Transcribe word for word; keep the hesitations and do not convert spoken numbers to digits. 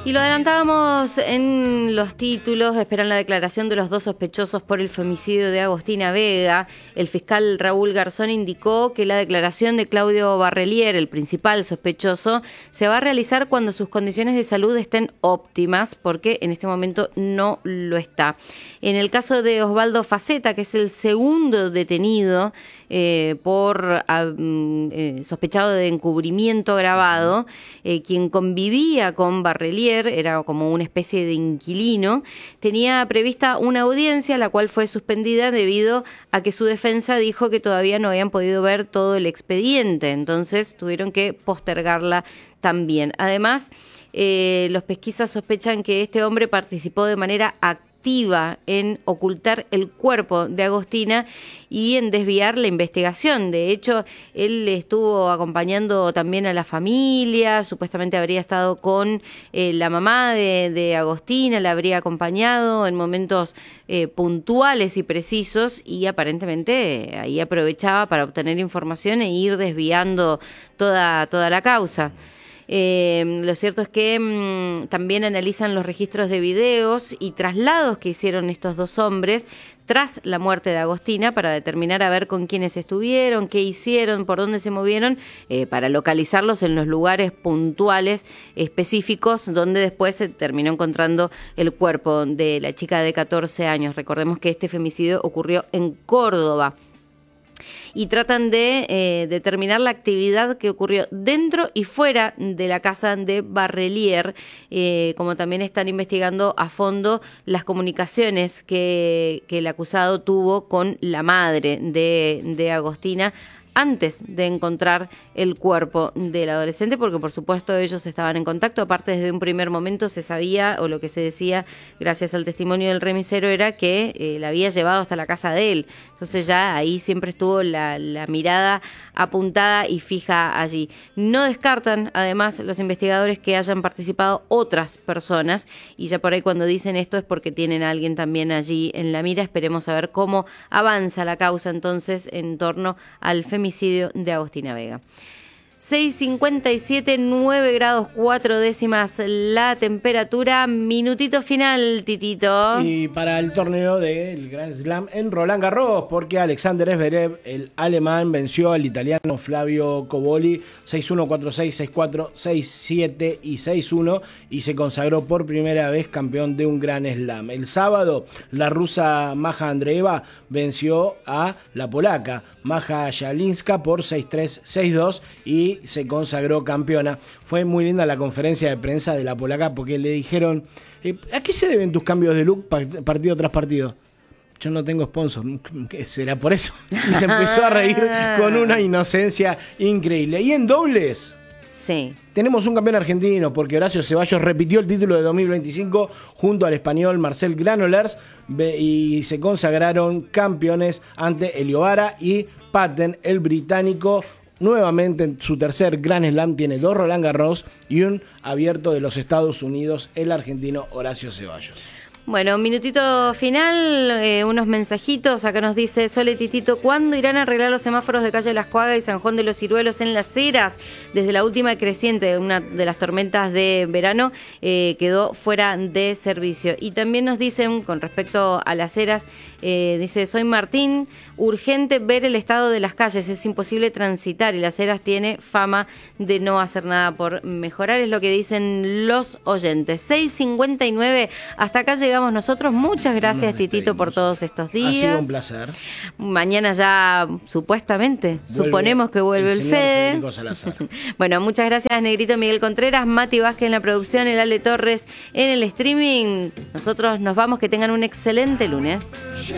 Y lo adelantábamos en los títulos, esperan la declaración de los dos sospechosos por el femicidio de Agostina Vega. El fiscal Raúl Garzón indicó que la declaración de Claudio Barrelier, el principal sospechoso, se va a realizar cuando sus condiciones de salud estén óptimas, porque en este momento no lo está. En el caso de Osvaldo Faceta, que es el segundo detenido eh, por eh, sospechado de encubrimiento agravado, eh, quien convivía con Barrelier, era como una especie de inquilino, tenía prevista una audiencia, la cual fue suspendida debido a que su defensa dijo que todavía no habían podido ver todo el expediente, entonces tuvieron que postergarla también. Además, eh, los pesquisas sospechan que este hombre participó de manera activa en ocultar el cuerpo de Agostina y en desviar la investigación. De hecho, él estuvo acompañando también a la familia, supuestamente habría estado con eh, la mamá de, de Agostina, la habría acompañado en momentos eh, puntuales y precisos, y aparentemente eh, ahí aprovechaba para obtener información e ir desviando toda, toda la causa. Eh, lo cierto es que mmm, también analizan los registros de videos y traslados que hicieron estos dos hombres tras la muerte de Agostina para determinar a ver con quiénes estuvieron, qué hicieron, por dónde se movieron, eh, para localizarlos en los lugares puntuales específicos donde después se terminó encontrando el cuerpo de la chica de catorce años. Recordemos que este femicidio ocurrió en Córdoba. Y tratan de eh, determinar la actividad que ocurrió dentro y fuera de la casa de Barrelier, eh, como también están investigando a fondo las comunicaciones que, que el acusado tuvo con la madre de, de Agostina antes de encontrar el cuerpo del adolescente, porque por supuesto ellos estaban en contacto. Aparte, desde un primer momento se sabía, o lo que se decía gracias al testimonio del remisero, era que eh, la había llevado hasta la casa de él. Entonces ya ahí siempre estuvo la, la mirada apuntada y fija allí. No descartan, además, los investigadores que hayan participado otras personas, y ya por ahí cuando dicen esto es porque tienen a alguien también allí en la mira. Esperemos a ver cómo avanza la causa entonces en torno al femicidio de Agostina Vega. seis cincuenta y siete, nueve grados cuatro décimas la temperatura. Minutito final, Titito. Y para el torneo del Grand Slam en Roland Garros, porque Alexander Zverev, el alemán, venció al italiano Flavio Cobolli seis uno, cuatro seis, seis cuatro, seis siete y seis uno, y se consagró por primera vez campeón de un Grand Slam. El sábado, la rusa Maja Andreeva venció a la polaca Maja Jalinska por seis tres, seis dos y se consagró campeona. Fue muy linda la conferencia de prensa de la polaca, porque le dijeron, ¿a qué se deben tus cambios de look partido tras partido? Yo no tengo sponsor, ¿qué será por eso? Y se empezó a reír con una inocencia increíble. Y en dobles, sí, tenemos un campeón argentino, porque Horacio Ceballos repitió el título de dos mil veinticinco junto al español Marcel Granollers, y se consagraron campeones ante Elio Vara y Patten, el británico. Nuevamente en su tercer Grand Slam, tiene dos Roland Garros y un abierto de los Estados Unidos, el argentino Horacio Ceballos. Bueno, minutito final, eh, unos mensajitos. Acá nos dice Sole Titito, ¿cuándo irán a arreglar los semáforos de Calle Las Cuagas y San Juan de los Ciruelos en Las Heras? Desde la última creciente, una de las tormentas de verano, eh, quedó fuera de servicio. Y también nos dicen, con respecto a Las Heras, eh, dice, soy Martín, urgente ver el estado de las calles, es imposible transitar y Las Heras tiene fama de no hacer nada por mejorar, es lo que dicen los oyentes. seis cincuenta y nueve, hasta acá llegamos nosotros. Muchas gracias, Titito, por todos estos días. Ha sido un placer. Mañana ya, supuestamente, vuelve, suponemos que vuelve el, el Fede. Bueno, muchas gracias, Negrito Miguel Contreras, Mati Vázquez en la producción, el Ale Torres en el streaming. Nosotros nos vamos, que tengan un excelente lunes.